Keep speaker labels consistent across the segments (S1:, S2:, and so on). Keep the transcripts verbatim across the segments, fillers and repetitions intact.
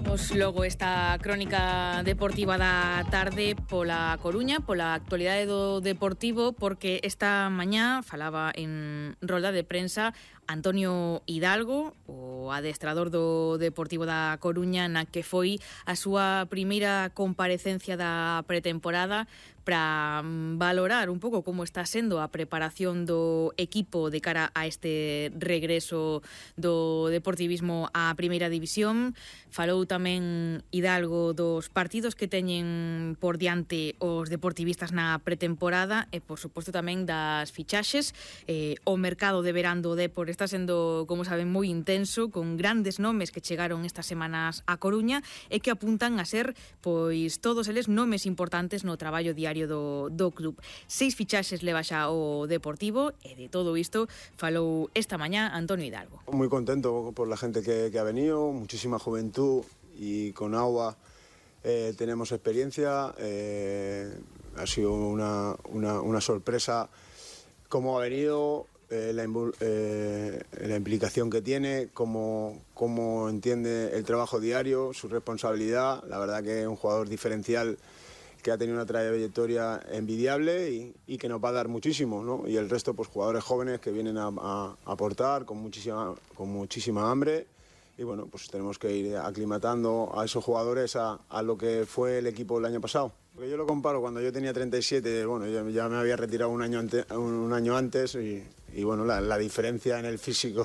S1: Comezamos logo esta crónica deportiva da tarde pola Coruña, pola actualidade do Deportivo, porque esta mañá falaba en rolda de prensa Antonio Hidalgo, o adestrador do Deportivo da Coruña, na que foi a súa primeira comparecencia da pretemporada para valorar un pouco como está sendo a preparación do equipo de cara a este regreso do deportivismo á primeira división. Falou tamén Hidalgo dos partidos que teñen por diante os deportivistas na pretemporada e, por suposto, tamén das fichaxes. Eh, o mercado de verán do Depor está sendo, como saben, moi intenso, con grandes nomes que chegaron estas semanas a Coruña e que apuntan a ser, pois, todos eles nomes importantes no traballo diario do, do club. Seis fichaxes leva xa o Deportivo e de todo isto falou esta mañá Antonio Hidalgo.
S2: Muy contento por la gente que, que ha venido, muchísima juventud y con agua eh, tenemos experiencia. Eh, ha sido una, una, una sorpresa cómo ha venido, eh, la, eh, la implicación que tiene, cómo, cómo entiende el trabajo diario, su responsabilidad. La verdad que es un jugador diferencial que ha tenido una trayectoria envidiable y, y que nos va a dar muchísimo, ¿no? Y el resto, pues jugadores jóvenes que vienen a, a, a aportar con muchísima, con muchísima hambre. Y bueno, pues tenemos que ir aclimatando a esos jugadores a, a lo que fue el equipo el año pasado. Porque yo lo comparo cuando yo tenía treinta y siete, bueno, ya, ya me había retirado un año, ante, un año antes y, y bueno, la, la diferencia en el físico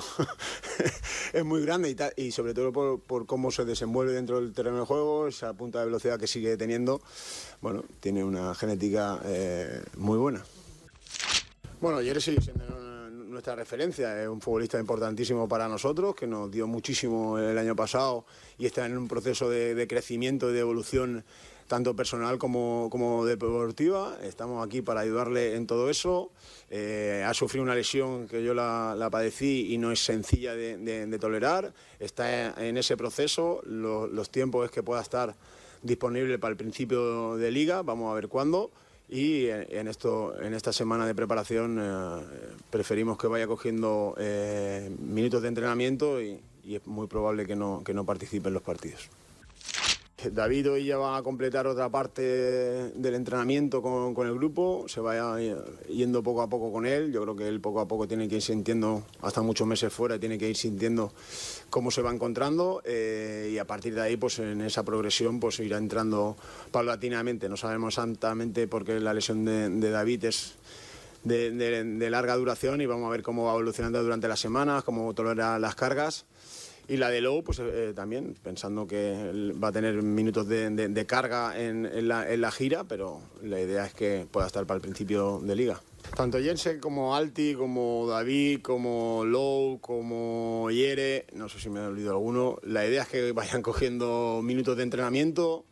S2: es muy grande y, ta, y sobre todo por, por cómo se desenvuelve dentro del terreno de juego, esa punta de velocidad que sigue teniendo, bueno, tiene una genética eh, muy buena. Bueno, Yere sigue siendo una, nuestra referencia, es un futbolista importantísimo para nosotros, que nos dio muchísimo el año pasado y está en un proceso de, de crecimiento y de evolución tanto personal como, como deportiva. Estamos aquí para ayudarle en todo eso. Eh, ha sufrido una lesión que yo la, la padecí y no es sencilla de, de, de tolerar. Está en ese proceso, los, los tiempos es que pueda estar disponible para el principio de liga, vamos a ver cuándo. Y en, esto, en esta semana de preparación eh, preferimos que vaya cogiendo eh, minutos de entrenamiento y, y es muy probable que no, que no participe en los partidos. David hoy ya va a completar otra parte del entrenamiento con, con el grupo, se va yendo poco a poco con él. Yo creo que él poco a poco tiene que ir sintiendo, hasta muchos meses fuera, tiene que ir sintiendo cómo se va encontrando eh, y a partir de ahí, pues en esa progresión, pues irá entrando paulatinamente. No sabemos exactamente por qué la lesión de, de David es de, de, de larga duración y vamos a ver cómo va evolucionando durante las semanas, cómo tolera las cargas. Y la de Lowe, pues eh, también, pensando que va a tener minutos de, de, de carga en, en, la, en la gira, pero la idea es que pueda estar para el principio de liga. Tanto Jensen como Alti, como David, como Lowe, como Yere, no sé si me he olvidado alguno, la idea es que vayan cogiendo minutos de entrenamiento,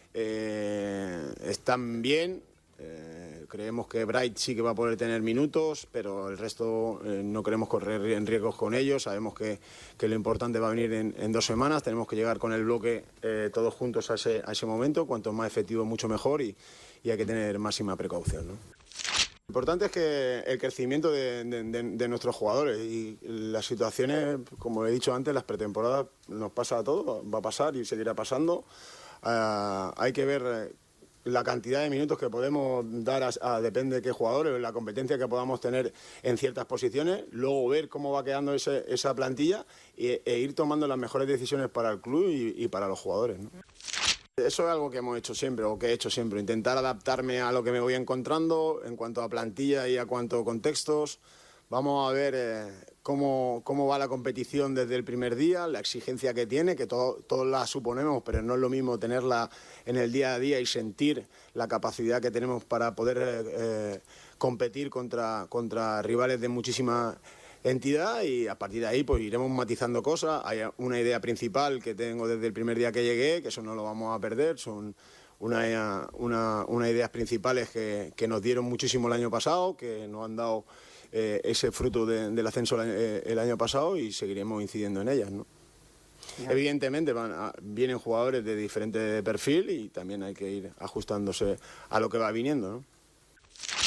S2: eh, están bien. Eh, creemos que Bright sí que va a poder tener minutos, pero el resto eh, no queremos correr en riesgos con ellos. Sabemos que, que lo importante va a venir en, en dos semanas. Tenemos que llegar con el bloque eh, todos juntos a ese, a ese momento. Cuanto más efectivo, mucho mejor y, y hay que tener máxima precaución, ¿no? Lo importante es que el crecimiento de, de, de, de nuestros jugadores y las situaciones, como he dicho antes, las pretemporadas nos pasa a todos, va a pasar y seguirá pasando. Uh, hay que ver la cantidad de minutos que podemos dar a, a depende de qué jugadores, la competencia que podamos tener en ciertas posiciones, luego ver cómo va quedando ese, esa plantilla e, e ir tomando las mejores decisiones para el club y, y para los jugadores, ¿no? Eso es algo que hemos hecho siempre, o que he hecho siempre, intentar adaptarme a lo que me voy encontrando en cuanto a plantilla y a cuanto a contextos. Vamos a ver eh, cómo, cómo va la competición desde el primer día, la exigencia que tiene, que todo, todos la suponemos, pero no es lo mismo tenerla en el día a día y sentir la capacidad que tenemos para poder eh, competir contra, contra rivales de muchísima entidad y a partir de ahí pues iremos matizando cosas. Hay una idea principal que tengo desde el primer día que llegué, que eso no lo vamos a perder, son una, una, unas ideas principales que, que nos dieron muchísimo el año pasado, que nos han dado eh, ese fruto de, del ascenso el, eh, el año pasado y seguiremos incidiendo en ellas, ¿no? Yeah. Evidentemente van a, vienen jugadores de diferente perfil y también hay que ir ajustándose a lo que va viniendo, ¿no?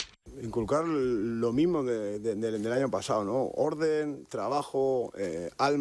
S2: Inculcar lo mismo de, de, de, del año pasado, ¿no? Orden, trabajo, eh, alma.